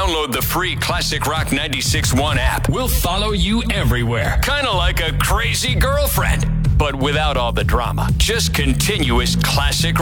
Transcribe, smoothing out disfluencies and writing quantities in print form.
download the free Classic Rock 96.1 app. We'll follow you everywhere. Kind of like a crazy girlfriend, but without all the drama. Just continuous classic